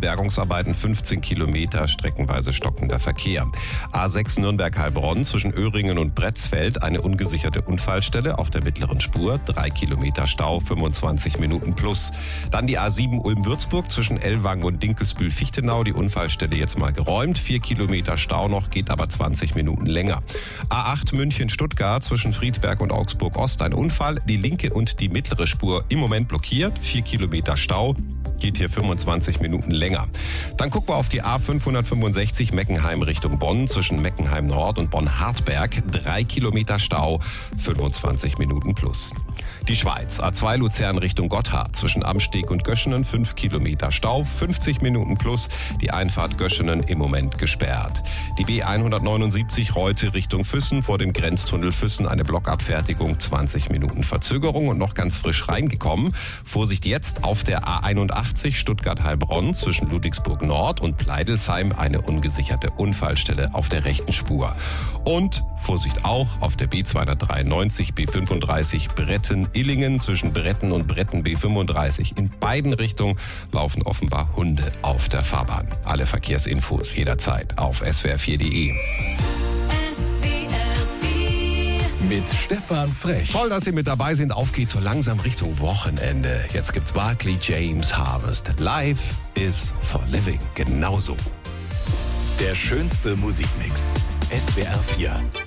Bergungsarbeiten 15 Kilometer streckenweise stockender Verkehr. A6 Nürnberg-Heilbronn zwischen Öhringen und Bretzfeld eine ungesicherte Unfallstelle auf der mittleren Spur. 3 Kilometer Stau, 25 Minuten plus. Dann die A7 Ulm-Würzburg zwischen Ellwangen und Dinkelsbühl-Fichtenau. Die Unfallstelle jetzt mal geräumt. 4 Kilometer Stau noch, geht aber 20 Minuten länger. A8 München-Stuttgart zwischen Friedberg und Augsburg-Ost ein Unfall. Die linke und die mittlere Spur im Moment blockiert. 4 Kilometer Stau. Geht hier 25 Minuten länger. Dann gucken wir auf die A565 Meckenheim Richtung Bonn zwischen Meckenheim Nord und Bonn-Hartberg. 3 Kilometer Stau, 25 Minuten plus. Die Schweiz, A2 Luzern Richtung Gotthard zwischen Amsteg und Göschenen 5 Kilometer Stau, 50 Minuten plus. Die Einfahrt Göschenen im Moment gesperrt. Die B179 Reute Richtung Füssen vor dem Grenztunnel Füssen eine Blockabfertigung, 20 Minuten Verzögerung und noch ganz frisch reingekommen. Vorsicht jetzt auf der A81 Stuttgart-Heilbronn zwischen Ludwigsburg Nord und Pleidelsheim eine ungesicherte Unfallstelle auf der rechten Spur. Und Vorsicht auch auf der B293 B35 Bretten-Illingen zwischen Bretten und Bretten B35. In beiden Richtungen laufen offenbar Hunde auf der Fahrbahn. Alle Verkehrsinfos jederzeit auf swr4.de. Mit Stefan Frech. Toll, dass Sie mit dabei sind. Auf geht's so langsam Richtung Wochenende. Jetzt gibt's Barclay James Harvest. Life is for living. Genauso. Der schönste Musikmix. SWR 4.